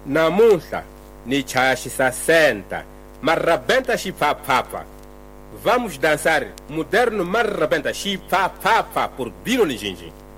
Namuntlha ni chaya xisasenta, marrabenta xipapapa. Vamos dançar moderno marrabenta xipapapa por Bino Nijinji.